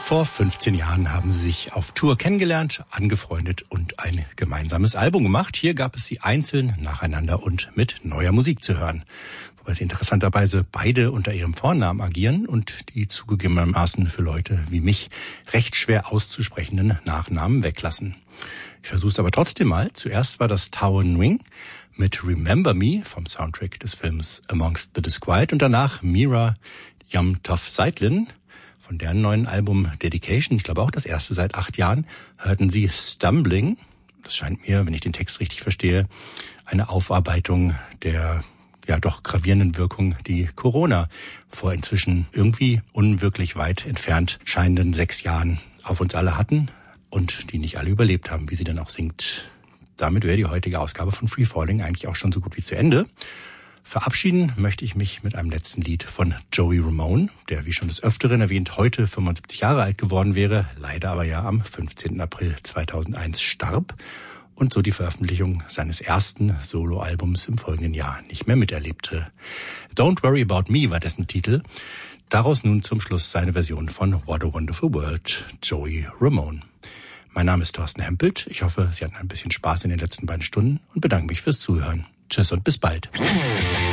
Vor 15 Jahren haben sie sich auf Tour kennengelernt, angefreundet und ein gemeinsames Album gemacht. Hier gab es sie einzeln, nacheinander und mit neuer Musik zu hören. Wobei sie interessanterweise beide unter ihrem Vornamen agieren und die zugegebenermaßen für Leute wie mich recht schwer auszusprechenden Nachnamen weglassen. Ich versuche es aber trotzdem mal. Zuerst war das Tao Nguyen mit Remember Me vom Soundtrack des Films Amongst the Disquiet und danach Mira Yamtov-Seitlin. Von deren neuen Album Dedication, ich glaube auch das erste seit 8 Jahren, hörten sie Stumbling. Das scheint mir, wenn ich den Text richtig verstehe, eine Aufarbeitung der ja doch gravierenden Wirkung, die Corona vor inzwischen irgendwie unwirklich weit entfernt scheinenden 6 Jahren auf uns alle hatten und die nicht alle überlebt haben, wie sie dann auch singt. Damit wäre die heutige Ausgabe von Free Falling eigentlich auch schon so gut wie zu Ende. Verabschieden möchte ich mich mit einem letzten Lied von Joey Ramone, der, wie schon des Öfteren erwähnt, heute 75 Jahre alt geworden wäre, leider aber ja am 15. April 2001 starb und so die Veröffentlichung seines ersten Soloalbums im folgenden Jahr nicht mehr miterlebte. Don't Worry About Me war dessen Titel. Daraus nun zum Schluss seine Version von What a Wonderful World, Joey Ramone. Mein Name ist Thorsten Hempelt. Ich hoffe, Sie hatten ein bisschen Spaß in den letzten beiden Stunden und bedanke mich fürs Zuhören. Tschüss und bis bald.